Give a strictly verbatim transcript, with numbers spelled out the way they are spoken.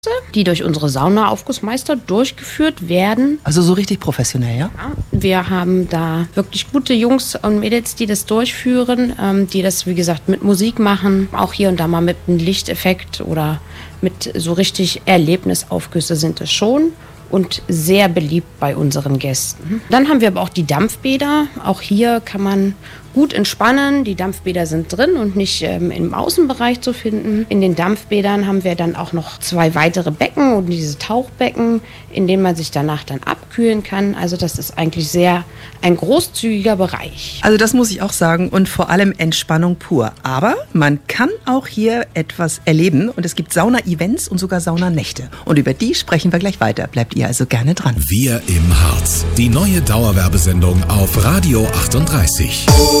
die durch unsere Saunaaufgussmeister durchgeführt werden. Also so richtig professionell, ja? Ja, wir haben da wirklich gute Jungs und Mädels, die das durchführen, ähm, die das, wie gesagt, mit Musik machen, auch hier und da mal mit einem Lichteffekt oder mit so richtig Erlebnisaufgüsse sind es schon. Und sehr beliebt bei unseren Gästen. Dann haben wir aber auch die Dampfbäder. Auch hier kann man gut entspannen. Die Dampfbäder sind drin und nicht ähm, im Außenbereich zu finden. In den Dampfbädern haben wir dann auch noch zwei weitere Becken und diese Tauchbecken, in denen man sich danach dann abkühlen kann. Also das ist eigentlich sehr ein großzügiger Bereich. Also das muss ich auch sagen und vor allem Entspannung pur. Aber man kann auch hier etwas erleben und es gibt Sauna-Events und sogar Saunanächte. Und über die sprechen wir gleich weiter. Bleibt ihr also gerne dran. Wir im Harz. Die neue Dauerwerbesendung auf Radio achtunddreißig.